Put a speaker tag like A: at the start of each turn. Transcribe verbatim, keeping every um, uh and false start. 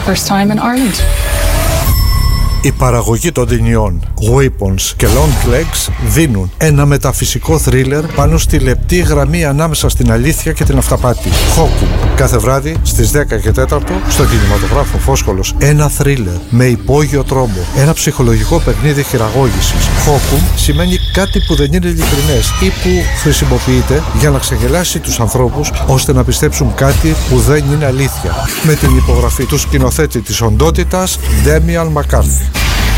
A: First time in Ireland.
B: Η παραγωγή των ταινιών Weapons και Long Legs δίνουν ένα μεταφυσικό θρίλερ πάνω στη λεπτή γραμμή ανάμεσα στην αλήθεια και την αυταπάτη. Χόκουμ. Κάθε βράδυ στις δέκα και τέσσερα στο κινηματογράφο Φόσκολος. Ένα θρίλερ με υπόγειο τρόμπο. Ένα ψυχολογικό παιχνίδι χειραγώγησης. Χόκουμ σημαίνει κάτι που δεν είναι ειλικρινές ή που χρησιμοποιείται για να ξεγελάσει τους ανθρώπους ώστε να πιστέψουν κάτι που δεν είναι αλήθεια. Με την υπογραφή του σκηνοθέτη της οντότητας Demian McCarthy.